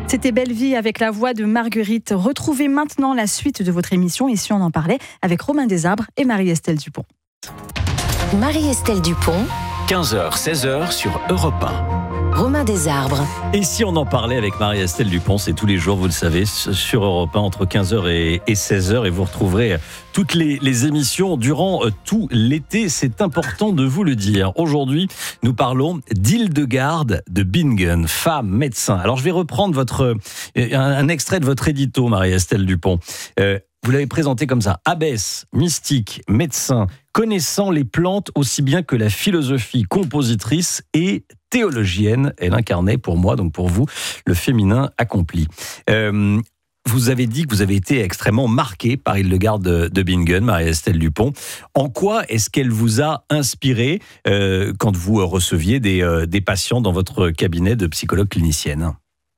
C'était Belle Vie avec la voix de Marguerite. Retrouvez maintenant la suite de votre émission Ici on en parlait avec Romain Desarbres et Marie-Estelle Dupont. Marie-Estelle Dupont, 15h, 16h sur Europe 1. Romain Desarbres. Et si on en parlait avec Marie-Estelle Dupont, c'est tous les jours, vous le savez, sur Europe 1 entre 15h et 16h. Et vous retrouverez toutes les émissions durant tout l'été. C'est important de vous le dire. Aujourd'hui, nous parlons d'Hildegarde de Bingen, femme médecin. Alors, je vais reprendre un extrait de votre édito, Marie-Estelle Dupont. Vous l'avez présenté comme ça. Abbesse, mystique, médecin, connaissant les plantes aussi bien que la philosophie, compositrice et théologienne. Elle incarnait pour moi, donc pour vous, le féminin accompli. Vous avez dit que vous avez été extrêmement marquée par Hildegarde de Bingen, Marie-Estelle Dupont. En quoi est-ce qu'elle vous a inspiré quand vous receviez des patients dans votre cabinet de psychologue clinicienne ?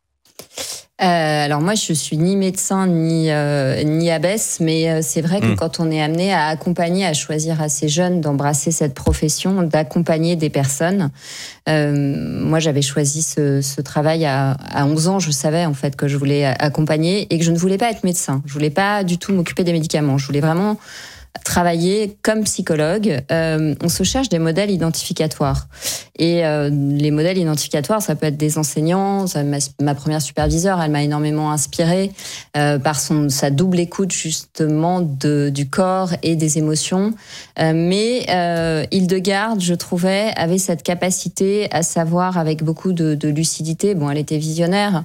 Alors moi, je suis ni médecin ni abbesse, mais c'est vrai que quand on est amené à accompagner, à choisir assez jeune d'embrasser cette profession, d'accompagner des personnes, moi j'avais choisi ce travail à 11 ans. Je savais en fait que je voulais accompagner et que je ne voulais pas être médecin. Je voulais pas du tout m'occuper des médicaments. Je voulais vraiment travailler comme psychologue. On se cherche des modèles identificatoires. Et les modèles identificatoires, ça peut être des enseignants. Ma première superviseure, elle m'a énormément inspirée par sa double écoute justement du corps et des émotions. Mais Hildegarde, je trouvais, avait cette capacité à savoir avec beaucoup de lucidité. Bon, elle était visionnaire.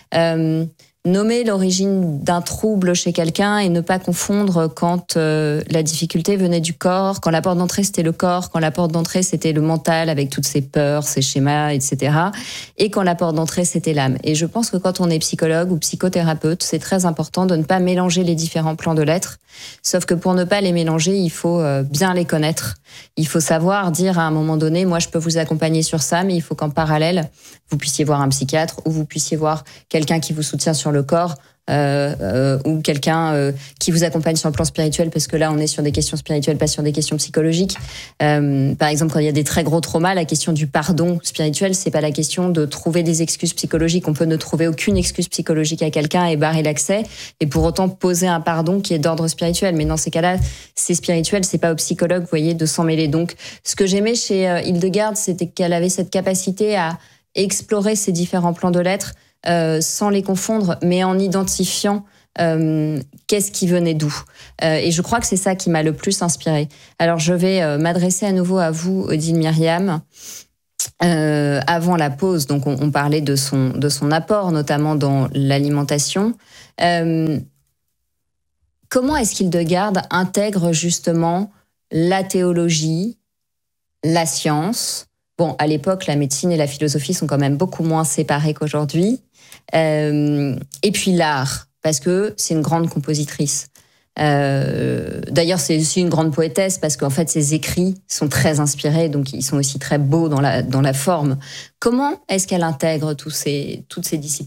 Nommer l'origine d'un trouble chez quelqu'un et ne pas confondre quand la difficulté venait du corps, quand la porte d'entrée c'était le corps, quand la porte d'entrée c'était le mental avec toutes ses peurs, ses schémas, etc. Et quand la porte d'entrée c'était l'âme. Et je pense que quand on est psychologue ou psychothérapeute, c'est très important de ne pas mélanger les différents plans de l'être. Sauf que pour ne pas les mélanger, il faut bien les connaître. Il faut savoir dire à un moment donné, moi je peux vous accompagner sur ça, mais il faut qu'en parallèle, vous puissiez voir un psychiatre ou vous puissiez voir quelqu'un qui vous soutient sur le corps ou quelqu'un qui vous accompagne sur le plan spirituel, parce que là on est sur des questions spirituelles, pas sur des questions psychologiques. Par exemple, quand il y a des très gros traumas, la question du pardon spirituel, c'est pas la question de trouver des excuses psychologiques. On peut ne trouver aucune excuse psychologique à quelqu'un et barrer l'accès, et pour autant poser un pardon qui est d'ordre spirituel. Mais dans ces cas-là, c'est spirituel, c'est pas au psychologue, vous voyez, de s'en mêler. Donc, ce que j'aimais chez Hildegarde, c'était qu'elle avait cette capacité à explorer ces différents plans de l'être sans les confondre, mais en identifiant qu'est-ce qui venait d'où. Et je crois que c'est ça qui m'a le plus inspirée. Alors, je vais m'adresser à nouveau à vous, Odile Myriam. Avant la pause, donc on parlait de son apport, notamment dans l'alimentation. Comment est-ce qu'Hildegarde intègre justement la théologie, la science? Bon, à l'époque, la médecine et la philosophie sont quand même beaucoup moins séparées qu'aujourd'hui. Et puis l'art, parce que c'est une grande compositrice. D'ailleurs, c'est aussi une grande poétesse, parce qu'en fait, ses écrits sont très inspirés, donc ils sont aussi très beaux dans la forme. Comment est-ce qu'elle intègre toutes ces disciplines ?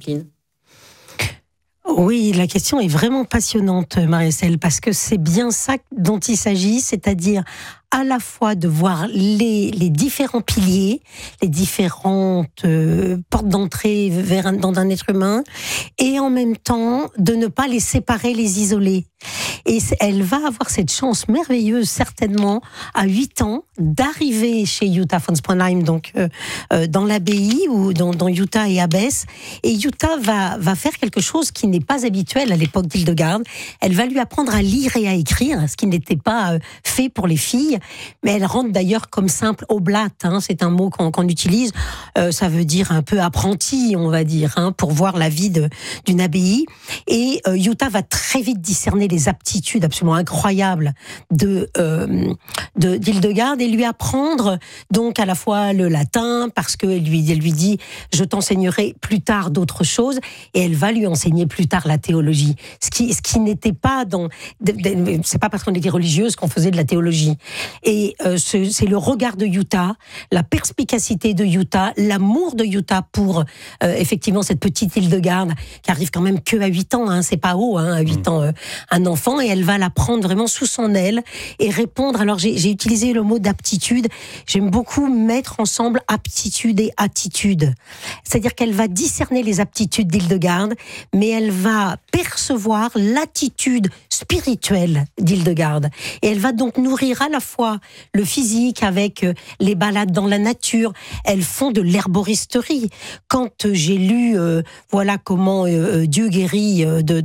Oui, la question est vraiment passionnante, Marie-Estelle, parce que c'est bien ça dont il s'agit, c'est-à-dire à la fois de voir les différents piliers, les différentes portes d'entrée dans un être humain, et en même temps de ne pas les séparer, les isoler. Et elle va avoir cette chance merveilleuse, certainement, à 8 ans, d'arriver chez Jutta von Sponheim, donc dans l'abbaye, ou dans Jutta et Abbesse. Et Jutta va faire quelque chose qui n'est pas habituel à l'époque d'Hildegarde. Elle va lui apprendre à lire et à écrire, ce qui n'était pas fait pour les filles. Mais elle rentre d'ailleurs comme simple oblate, c'est un mot qu'on utilise, ça veut dire un peu apprenti, on va dire, pour voir la vie d'une abbaye. Et Jutta va très vite discerner les aptitudes absolument incroyables d'Hildegarde et lui apprendre donc à la fois le latin, parce qu'elle lui dit « je t'enseignerai plus tard d'autres choses », et elle va lui enseigner plus tard la théologie. Ce qui n'était pas c'est pas parce qu'on était religieuse qu'on faisait de la théologie. Et c'est le regard de Yuta, la perspicacité de Yuta, l'amour de Yuta pour effectivement cette petite Hildegarde qui arrive quand même que à 8 ans, hein, c'est pas haut, hein, à 8 ans, un enfant, et elle va la prendre vraiment sous son aile et répondre. Alors j'ai utilisé le mot d'aptitude, j'aime beaucoup mettre ensemble aptitude et attitude. C'est-à-dire qu'elle va discerner les aptitudes d'Hildegarde, mais elle va percevoir l'attitude spirituelle d'Hildegarde. Et elle va donc nourrir à la fois le physique avec les balades dans la nature. Elles font de l'herboristerie. Quand j'ai lu voilà comment Dieu guérit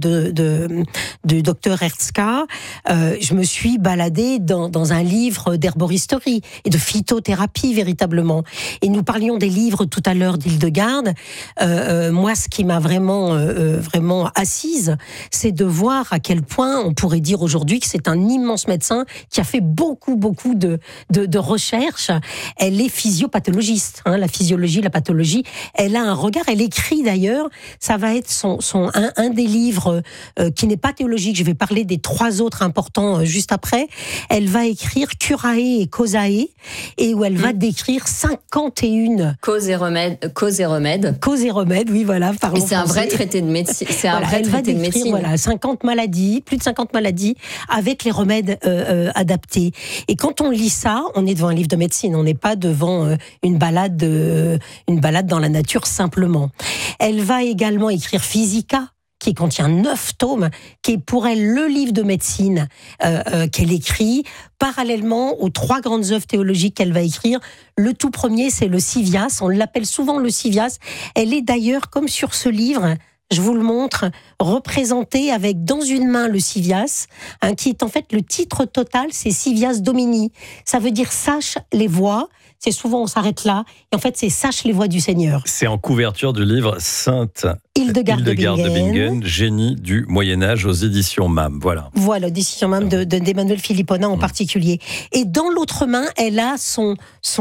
de docteur Herzka, je me suis baladée dans un livre d'herboristerie et de phytothérapie véritablement. Et nous parlions des livres tout à l'heure d'Hildegarde. Moi, ce qui m'a vraiment assise, c'est de voir à quel point on pourrait dire aujourd'hui que c'est un immense médecin qui a fait beaucoup de recherches. Elle est physiopathologiste, hein, la physiologie, la pathologie. Elle a un regard, elle écrit d'ailleurs, ça va être un des livres qui n'est pas théologique. Je vais parler des 3 autres importants juste après. Elle va écrire Curae et Causae, et où elle va décrire 51 causes et remèdes. Causes et remèdes, oui, voilà. Et c'est un vrai traité de médecine. C'est un vrai traité de médecine. Voilà, 50 maladies, plus de 50 maladies, avec les remèdes adaptés. Et quand on lit ça, on est devant un livre de médecine. On n'est pas devant une balade dans la nature simplement. Elle va également écrire Physica, qui contient 9 tomes, qui est pour elle le livre de médecine qu'elle écrit, parallèlement aux 3 grandes œuvres théologiques qu'elle va écrire. Le tout premier, c'est le Civias, on l'appelle souvent le Civias. Elle est d'ailleurs, comme sur ce livre, je vous le montre, représentée avec dans une main le Civias, hein, qui est en fait le titre total, c'est Civias Domini. Ça veut dire sache les voies. C'est souvent, on s'arrête là, et en fait, c'est sache les voies du Seigneur. C'est en couverture du livre Sainte Hildegarde de Bingen, génie du Moyen-Âge aux éditions MAM. Voilà. Voilà, éditions MAM d'Emmanuel Philippona en particulier. Et dans l'autre main, elle a son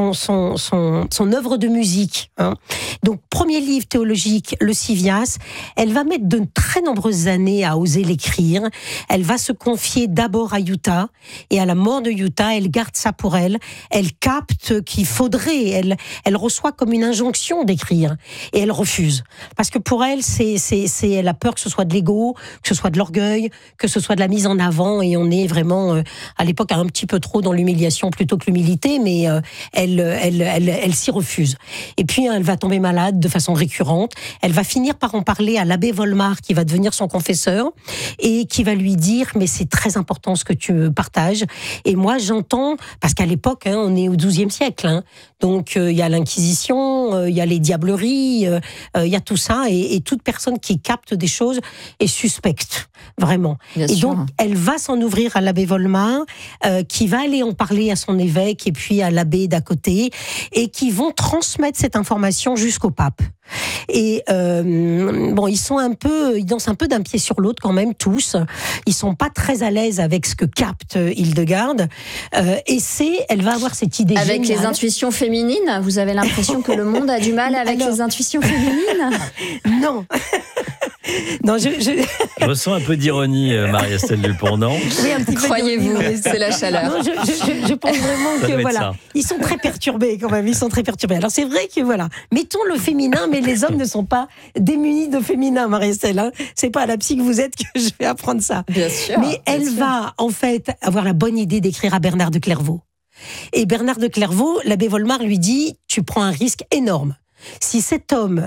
œuvre de musique. Hein. Donc, premier livre théologique, le Civias. Elle va mettre de très nombreuses années à oser l'écrire. Elle va se confier d'abord à Yuta, et à la mort de Yuta, elle garde ça pour elle. Elle capte qu'il faudrait, elle reçoit comme une injonction d'écrire, et elle refuse. Parce que pour elle, elle a peur que ce soit de l'ego, que ce soit de l'orgueil, que ce soit de la mise en avant, et on est vraiment, à l'époque, un petit peu trop dans l'humiliation plutôt que l'humilité, mais elle s'y refuse. Et puis, elle va tomber malade de façon récurrente. Elle va finir par en parler à l'abbé Volmar, qui va devenir son confesseur, et qui va lui dire, mais c'est très important ce que tu partages. Et moi, j'entends, parce qu'à l'époque, hein, on est au XIIe siècle, hein, donc il y a l'Inquisition, il y a les diableries, il y a tout ça, et toute personne qui capte des choses est suspecte, vraiment. Bien et sûr. Donc, elle va s'en ouvrir à l'abbé Volmar, qui va aller en parler à son évêque et puis à l'abbé d'à côté, et qui vont transmettre cette information jusqu'au pape. Et bon, ils dansent un peu d'un pied sur l'autre quand même tous. Ils sont pas très à l'aise avec ce que capte Hildegarde. Et elle va avoir cette idée avec géniale. Les intuitions féminines. Vous avez l'impression que le monde a du mal avec les intuitions féminines? Non. Non, je ressens un peu d'ironie, Marie-Estelle Dupont, non? Oui, un petit peu. Croyez-vous, c'est la chaleur. Non, je pense vraiment que voilà, ils sont très perturbés quand même. Ils sont très perturbés. Alors c'est vrai que voilà, mettons le féminin, mais les hommes ne sont pas démunis de féminin, Marie-Estelle. Hein. C'est pas à la psy que vous êtes que je vais apprendre ça. Bien sûr. Mais elle va en fait avoir la bonne idée d'écrire à Bernard de Clairvaux. Et Bernard de Clairvaux, l'abbé Volmar lui dit, tu prends un risque énorme. Si cet homme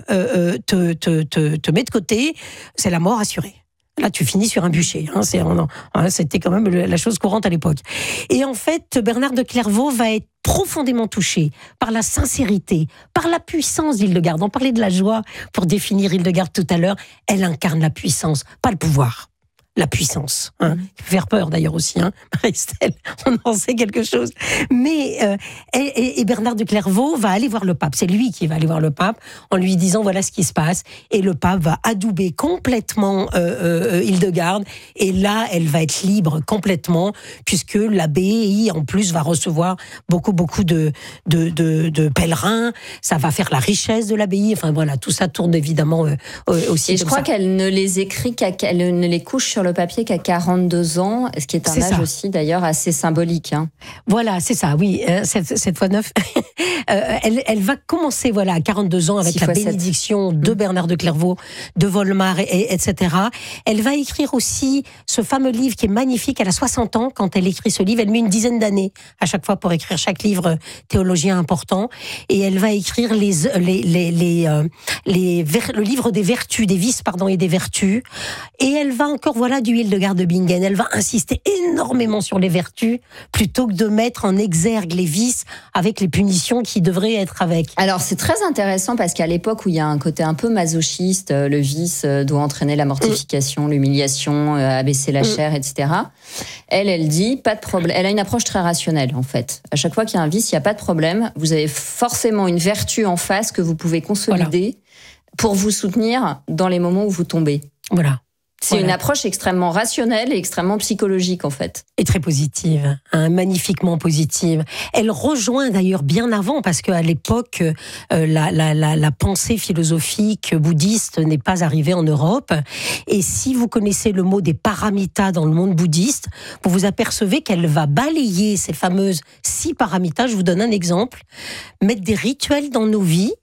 te met de côté, c'est la mort assurée. Là, tu finis sur un bûcher. Hein, c'était quand même la chose courante à l'époque. Et en fait, Bernard de Clairvaux va être profondément touché par la sincérité, par la puissance d'Hildegarde. On parlait de la joie pour définir Hildegarde tout à l'heure. Elle incarne la puissance, pas le pouvoir. La puissance, hein, qui peut faire peur d'ailleurs aussi, hein, Marie-Estelle, on en sait quelque chose. Mais et Bernard de Clairvaux va aller voir le pape. C'est lui qui va aller voir le pape en lui disant voilà ce qui se passe. Et le pape va adouber complètement Hildegarde. Et là, elle va être libre complètement puisque l'abbaye en plus va recevoir beaucoup de pèlerins. Ça va faire la richesse de l'abbaye. Enfin voilà, tout ça tourne évidemment aussi. Et je crois qu'elle ne les écrit qu'elle ne les couche sur le papier qu'à 42 ans, ce qui est un âge aussi d'ailleurs assez symbolique. Hein. Voilà, c'est ça, oui, 7 fois 9. Elle va commencer à 42 ans avec la bénédiction de Bernard de Clairvaux, de Volmar, etc. Elle va écrire aussi ce fameux livre qui est magnifique. Elle a 60 ans quand elle écrit ce livre. Elle met une dizaine d'années à chaque fois pour écrire chaque livre théologien important. Et elle va écrire le livre des vertus, des vices, et des vertus. Et elle va encore, du Hildegard de Bingen. Elle va insister énormément sur les vertus plutôt que de mettre en exergue les vices avec les punitions qui devraient être avec. Alors c'est très intéressant parce qu'à l'époque où il y a un côté un peu masochiste, le vice doit entraîner la mortification, l'humiliation, abaisser la chair, etc. Elle dit pas de problème. Elle a une approche très rationnelle en fait. À chaque fois qu'il y a un vice, il n'y a pas de problème. Vous avez forcément une vertu en face que vous pouvez consolider pour vous soutenir dans les moments où vous tombez. Voilà. C'est une approche extrêmement rationnelle et extrêmement psychologique, en fait. Et très positive, magnifiquement positive. Elle rejoint d'ailleurs bien avant, parce qu'à l'époque, la pensée philosophique bouddhiste n'est pas arrivée en Europe. Et si vous connaissez le mot des paramitas dans le monde bouddhiste, vous vous apercevez qu'elle va balayer ces fameuses 6 paramitas. Je vous donne un exemple. Mettre des rituels dans nos vies.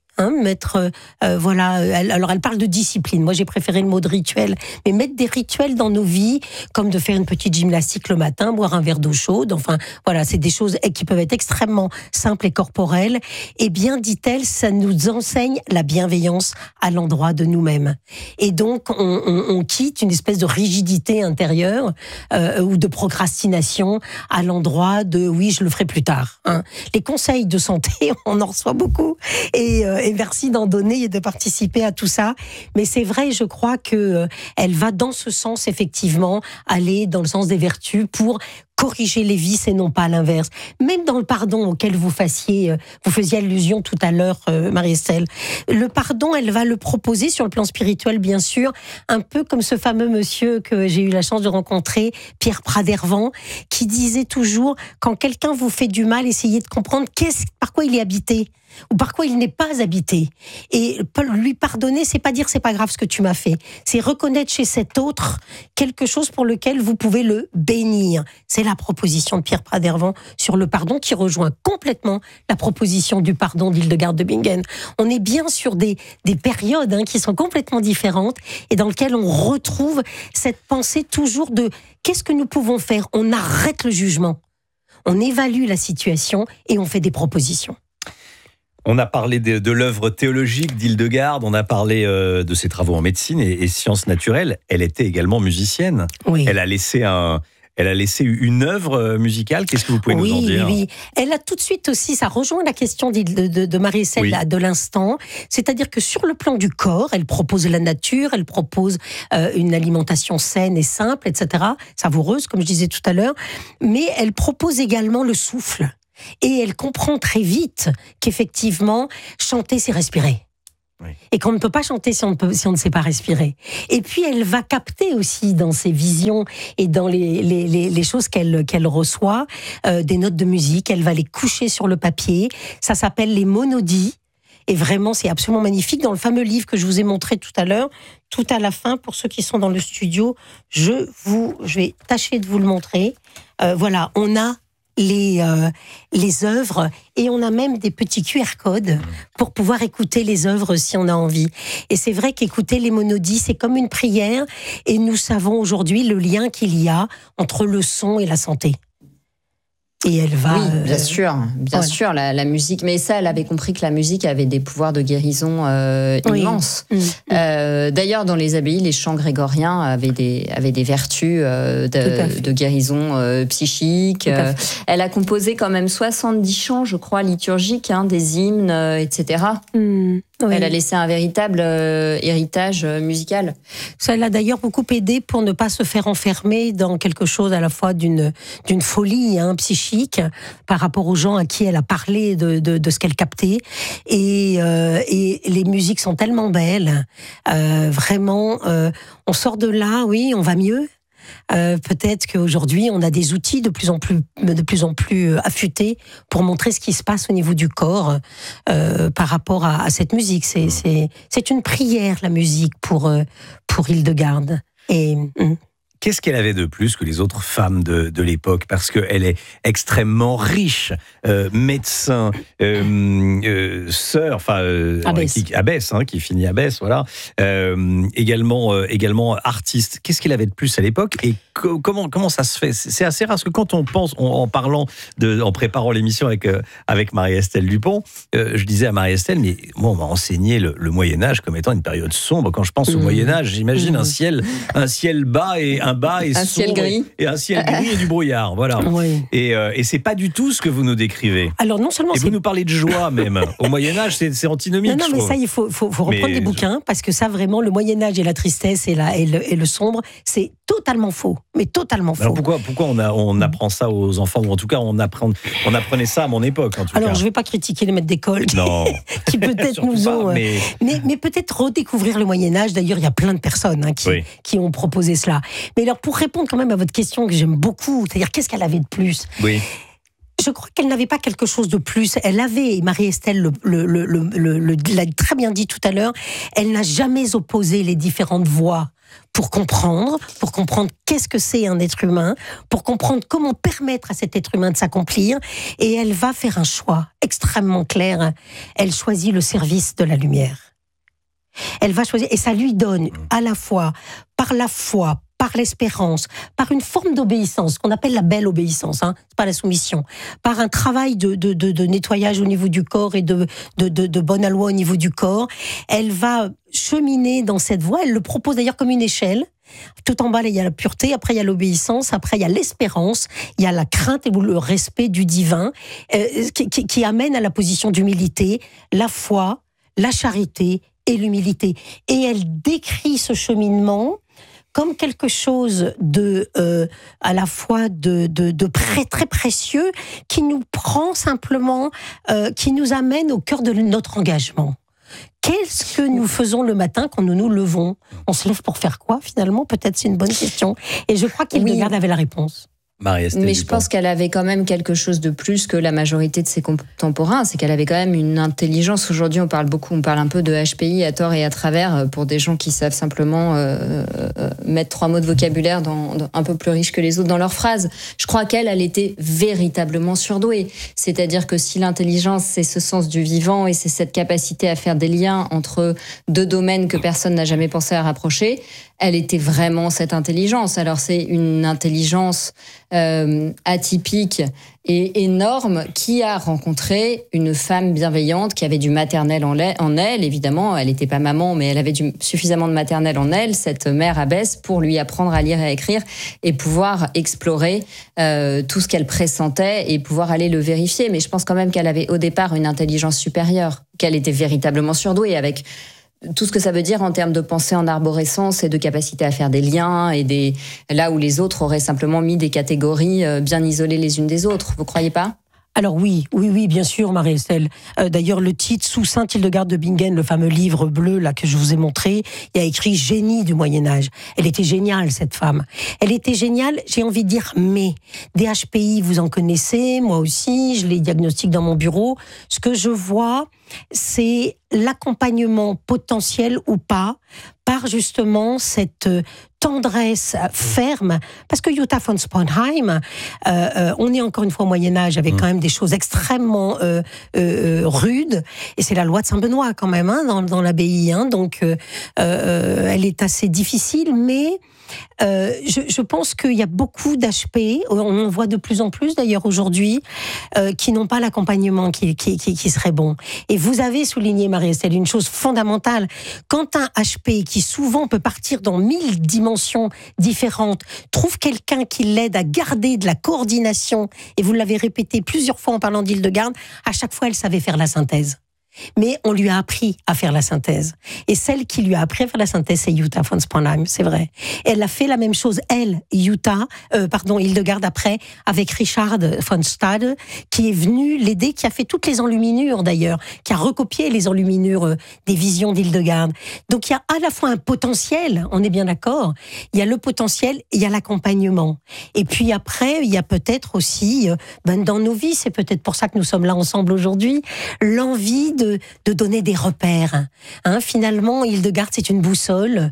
Alors elle parle de discipline. Moi, j'ai préféré le mot de rituel, mais mettre des rituels dans nos vies, comme de faire une petite gymnastique le matin, boire un verre d'eau chaude. Enfin, c'est des choses qui peuvent être extrêmement simples et corporelles. Eh bien, dit-elle, ça nous enseigne la bienveillance à l'endroit de nous-mêmes. Et donc, on quitte une espèce de rigidité intérieure ou de procrastination à l'endroit de oui, je le ferai plus tard. Les conseils de santé, on en reçoit beaucoup. Et merci d'en donner et de participer à tout ça. Mais c'est vrai, je crois que elle va dans ce sens, effectivement, aller dans le sens des vertus pour corriger les vices et non pas l'inverse. Même dans le pardon auquel vous faisiez allusion tout à l'heure, Marie-Estelle. Le pardon, elle va le proposer sur le plan spirituel, bien sûr, un peu comme ce fameux monsieur que j'ai eu la chance de rencontrer, Pierre Pradervant, qui disait toujours, quand quelqu'un vous fait du mal, essayez de comprendre par quoi il est habité. Ou par quoi il n'est pas habité. Et lui pardonner, c'est pas dire c'est pas grave ce que tu m'as fait. C'est reconnaître chez cet autre quelque chose pour lequel vous pouvez le bénir. C'est la proposition de Pierre Pradervant sur le pardon qui rejoint complètement la proposition du pardon d'Hildegard de Bingen. On est bien sur des périodes qui sont complètement différentes et dans lesquelles on retrouve cette pensée toujours de qu'est-ce que nous pouvons faire ? On arrête le jugement, on évalue la situation et on fait des propositions. On a parlé de l'œuvre théologique d'Hildegard, on a parlé de ses travaux en médecine et sciences naturelles. Elle était également musicienne. Oui. Elle a laissé une œuvre musicale. Qu'est-ce que vous pouvez nous en dire ? Oui. Elle a tout de suite aussi, ça rejoint la question de Marie-Estelle de l'instant. C'est-à-dire que sur le plan du corps, elle propose la nature, elle propose une alimentation saine et simple, etc. Savoureuse, comme je disais tout à l'heure. Mais elle propose également le souffle. Et elle comprend très vite qu'effectivement, chanter, c'est respirer. Oui. Et qu'on ne peut pas chanter si on ne sait pas respirer. Et puis, elle va capter aussi dans ses visions et dans les choses qu'elle reçoit, des notes de musique. Elle va les coucher sur le papier. Ça s'appelle les monodies. Et vraiment, c'est absolument magnifique. Dans le fameux livre que je vous ai montré tout à l'heure, tout à la fin, pour ceux qui sont dans le studio, je vais tâcher de vous le montrer. On a les œuvres et on a même des petits QR codes pour pouvoir écouter les œuvres si on a envie. Et c'est vrai qu'écouter les monodies, c'est comme une prière et nous savons aujourd'hui le lien qu'il y a entre le son et la santé. Et elle va... Oui, bien sûr, la musique. Mais ça, elle avait compris que la musique avait des pouvoirs de guérison immenses. D'ailleurs, dans les abbayes, les chants grégoriens avaient des vertus de guérison psychique. Elle a composé quand même 70 chants, je crois, liturgiques, des hymnes, etc. Oui. Elle a laissé un véritable héritage musical. Ça l'a d'ailleurs beaucoup aidé pour ne pas se faire enfermer dans quelque chose à la fois d'une folie psychique par rapport aux gens à qui elle a parlé de ce qu'elle captait. Et les musiques sont tellement belles. Vraiment, on sort de là, oui, on va mieux. Peut-être qu'aujourd'hui on a des outils de plus en plus affûtés pour montrer ce qui se passe au niveau du corps par rapport à cette musique. C'est une prière, la musique, pour Hildegard. Et Qu'est-ce qu'elle avait de plus que les autres femmes de l'époque? Parce qu'elle est extrêmement riche, médecin, sœur, abbesse, qui finit abbesse, voilà. Également artiste. Qu'est-ce qu'elle avait de plus à l'époque et comment ça se fait? C'est assez rare parce que quand on pense, en préparant l'émission avec Marie-Estelle Dupont, je disais à Marie-Estelle, mais moi on m'a enseigné le Moyen-Âge comme étant une période sombre. Quand je pense au Moyen-Âge, j'imagine un ciel bas et sombre, ciel gris. Et un ciel gris et du brouillard, voilà. Oui. Et c'est pas du tout ce que vous nous décrivez. Alors non seulement vous nous parlez de joie même. Au Moyen-Âge, c'est antinomique. Non, mais ça, il faut reprendre des bouquins parce que ça, vraiment, le Moyen-Âge et la tristesse et le sombre, c'est totalement faux. Mais totalement faux. Alors pourquoi on apprend ça aux enfants, ou en tout cas on apprenait ça à mon époque, en tout cas. Alors je ne vais pas critiquer les maîtres d'école qui peut-être nous ont... Mais peut-être redécouvrir le Moyen-Âge. D'ailleurs, il y a plein de personnes qui ont proposé cela. Mais alors, pour répondre quand même à votre question que j'aime beaucoup, c'est-à-dire qu'est-ce qu'elle avait de plus ? Oui. Je crois qu'elle n'avait pas quelque chose de plus. Elle avait, Marie-Estelle l'a très bien dit tout à l'heure, elle n'a jamais opposé les différentes voies pour comprendre qu'est-ce que c'est un être humain, pour comprendre comment permettre à cet être humain de s'accomplir. Et elle va faire un choix extrêmement clair. Elle choisit le service de la lumière. Elle va choisir, et ça lui donne à la fois, par la foi, par l'espérance, par une forme d'obéissance, qu'on appelle la belle obéissance, c'est pas la soumission, par un travail de nettoyage au niveau du corps et de bonne aloi au niveau du corps. Elle va cheminer dans cette voie, elle le propose d'ailleurs comme une échelle. Tout en bas, il y a la pureté, après il y a l'obéissance, après il y a l'espérance, il y a la crainte et le respect du divin, qui amène à la position d'humilité, la foi, la charité et l'humilité. Et elle décrit ce cheminement comme quelque chose à la fois de très précieux, qui nous prend simplement, qui nous amène au cœur de notre engagement. Qu'est-ce que nous faisons le matin quand nous nous levons ? On se lève pour faire quoi, finalement ? Peut-être c'est une bonne question. Et je crois qu'Hildegard avait la réponse. Mais je pense qu'elle avait quand même quelque chose de plus que la majorité de ses contemporains, c'est qu'elle avait quand même une intelligence. Aujourd'hui, on parle un peu de HPI à tort et à travers pour des gens qui savent simplement mettre 3 mots de vocabulaire un peu plus riches que les autres dans leurs phrases. Je crois qu'elle était véritablement surdouée. C'est-à-dire que si l'intelligence, c'est ce sens du vivant et c'est cette capacité à faire des liens entre 2 domaines que personne n'a jamais pensé à rapprocher, elle était vraiment cette intelligence. Alors c'est une intelligence atypique et énorme qui a rencontré une femme bienveillante qui avait du maternel en elle. Évidemment, elle n'était pas maman, mais elle avait suffisamment de maternel en elle, cette mère abbesse, pour lui apprendre à lire et à écrire et pouvoir explorer tout ce qu'elle pressentait et pouvoir aller le vérifier. Mais je pense quand même qu'elle avait au départ une intelligence supérieure, qu'elle était véritablement surdouée avec tout ce que ça veut dire en termes de pensée en arborescence et de capacité à faire des liens et là où les autres auraient simplement mis des catégories bien isolées les unes des autres. Vous croyez pas ? Alors oui, bien sûr, Marie-Estelle. D'ailleurs, le titre, sous Sainte Hildegarde de Bingen, le fameux livre bleu là que je vous ai montré, il y a écrit « Génie du Moyen-Âge ». Elle était géniale, cette femme. Elle était géniale, j'ai envie de dire, mais des HPI, vous en connaissez, moi aussi, je les diagnostique dans mon bureau. Ce que je vois, c'est l'accompagnement potentiel ou pas par justement cette tendresse ferme, parce que Jutta von Sponheim, on est encore une fois au Moyen-Âge avec quand même des choses extrêmement rudes, et c'est la loi de Saint-Benoît quand même dans l'abbaye, donc elle est assez difficile, mais je pense qu'il y a beaucoup d'HP, on en voit de plus en plus d'ailleurs aujourd'hui, qui n'ont pas l'accompagnement qui serait bon. Et vous avez souligné, Marie-Estelle, une chose fondamentale. Quand un HP, qui souvent peut partir dans 1000 dimensions différentes, trouve quelqu'un qui l'aide à garder de la coordination, et vous l'avez répété plusieurs fois en parlant d'Hildegarde, à chaque fois elle savait faire la synthèse. Mais on lui a appris à faire la synthèse. Et celle qui lui a appris à faire la synthèse, c'est Jutta von Sponheim, c'est vrai. Elle a fait la même chose, Hildegarde après, avec Richard von Stade, qui est venu l'aider, qui a fait toutes les enluminures d'ailleurs, qui a recopié les enluminures des visions d'Hildegarde. Donc il y a à la fois un potentiel, on est bien d'accord, il y a le potentiel et il y a l'accompagnement. Et puis après, il y a peut-être aussi, dans nos vies, c'est peut-être pour ça que nous sommes là ensemble aujourd'hui, l'envie de donner des repères. Finalement, Hildegarde, c'est une boussole.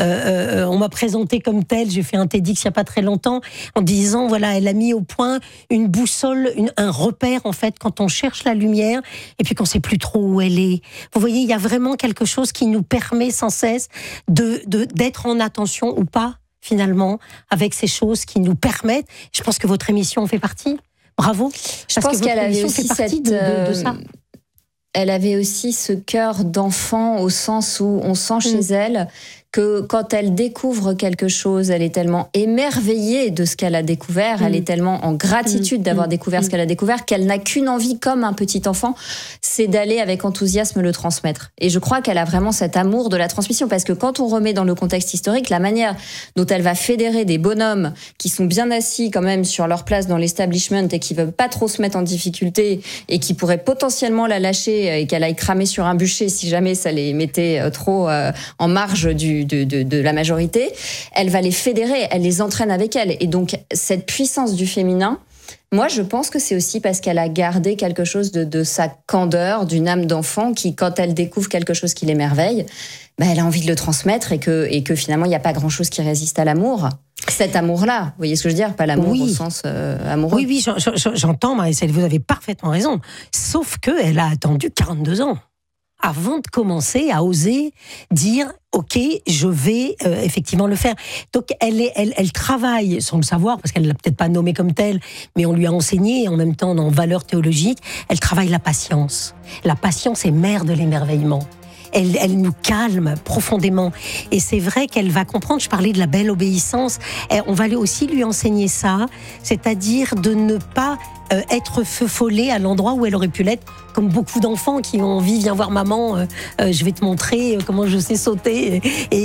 On m'a présenté comme telle, j'ai fait un TEDx il n'y a pas très longtemps, en disant, voilà, elle a mis au point une boussole, un repère, en fait, quand on cherche la lumière, et puis qu'on ne sait plus trop où elle est. Vous voyez, il y a vraiment quelque chose qui nous permet sans cesse d'être en attention ou pas, finalement, avec ces choses qui nous permettent. Je pense que votre émission en fait partie. Bravo. Je pense qu'elle avait aussi de ça. Elle avait aussi ce cœur d'enfant au sens où on sent chez elle que quand elle découvre quelque chose, elle est tellement émerveillée de ce qu'elle a découvert, elle est tellement en gratitude d'avoir découvert ce qu'elle a découvert, qu'elle n'a qu'une envie, comme un petit enfant, c'est d'aller avec enthousiasme le transmettre. Et je crois qu'elle a vraiment cet amour de la transmission, parce que quand on remet dans le contexte historique, la manière dont elle va fédérer des bonhommes qui sont bien assis quand même sur leur place dans l'establishment et qui ne veulent pas trop se mettre en difficulté et qui pourraient potentiellement la lâcher et qu'elle aille cramer sur un bûcher si jamais ça les mettait trop en marge de la majorité, elle va les fédérer, elle les entraîne avec elle. Et donc, cette puissance du féminin, moi, je pense que c'est aussi parce qu'elle a gardé quelque chose de sa candeur, d'une âme d'enfant qui, quand elle découvre quelque chose qui l'émerveille, elle a envie de le transmettre et que finalement, il n'y a pas grand-chose qui résiste à l'amour. Cet amour-là, vous voyez ce que je veux dire ? Pas l'amour au sens amoureux. Oui, j'entends, Marie-Estelle, vous avez parfaitement raison. Sauf qu'elle a attendu 42 ans avant de commencer à oser dire « Ok, je vais effectivement le faire ». Donc, elle travaille, sans le savoir, parce qu'elle ne l'a peut-être pas nommé comme telle, mais on lui a enseigné, en même temps, dans valeurs théologiques, elle travaille la patience. La patience est mère de l'émerveillement. Elle nous calme profondément. Et c'est vrai qu'elle va comprendre, je parlais de la belle obéissance, on va aussi lui enseigner ça, c'est-à-dire de ne pas être feu follet à l'endroit où elle aurait pu l'être, comme beaucoup d'enfants qui ont envie, viens voir maman, je vais te montrer comment je sais sauter,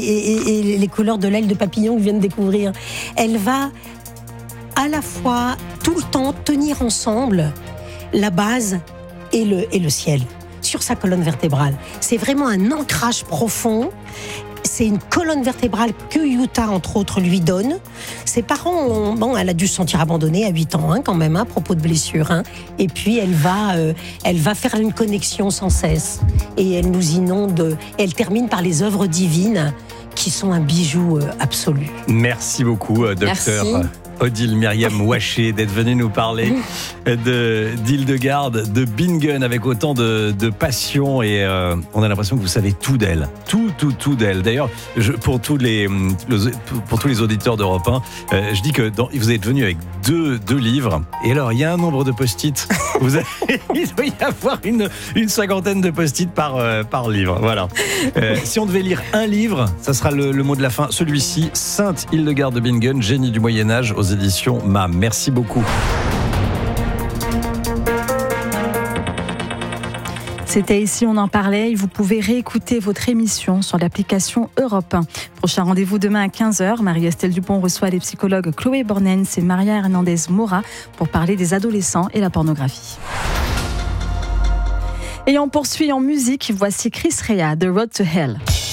et les couleurs de l'aile de papillon que je viens de découvrir. Elle va à la fois, tout le temps, tenir ensemble la base et le ciel sur sa colonne vertébrale. C'est vraiment un ancrage profond. C'est une colonne vertébrale que Utah, entre autres, lui donne. Ses parents, elle a dû se sentir abandonnée à 8 ans, quand même, à propos de blessures. Et puis, elle va faire une connexion sans cesse. Et elle nous inonde. Elle termine par les œuvres divines, qui sont un bijou absolu. Merci beaucoup, docteur. Merci. Odile Myriam Ouaché, d'être venue nous parler d'Hildegarde, de Bingen, avec autant de passion, et on a l'impression que vous savez tout d'elle, tout d'elle. D'ailleurs, pour tous les auditeurs d'Europe 1, je dis que vous êtes venu avec deux livres, et alors il y a un nombre de post-it. Il doit y avoir une cinquantaine de post-it par livre. Voilà. Si on devait lire un livre, ça sera le mot de la fin. Celui-ci, Sainte Hildegarde de Bingen, génie du Moyen-Âge, aux éditions MAM. Merci beaucoup. C'était Ici, on en parlait. Vous pouvez réécouter votre émission sur l'application Europe 1. Prochain rendez-vous demain à 15h. Marie-Estelle Dupont reçoit les psychologues Chloé Bornens et Maria Hernandez-Mora pour parler des adolescents et la pornographie. Et on poursuit en musique. Voici Chris Rea, The Road to Hell.